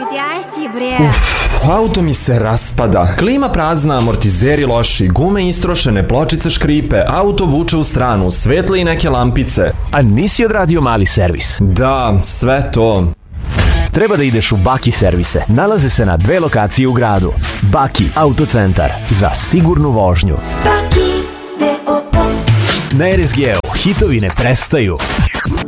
Gdje si, bre? Auto mi se raspada. Klima prazna, amortizeri loši, gume istrošene, pločice škripe, auto vuče u stranu, svetle i neke lampice. A nisi odradio mali servis? Da, sve to. Treba da ideš u Baki servise. Nalaze se na 2 lokacije u gradu. Baki autocentar. Za sigurnu vožnju. Baki, Na RSG-u hitovi ne prestaju.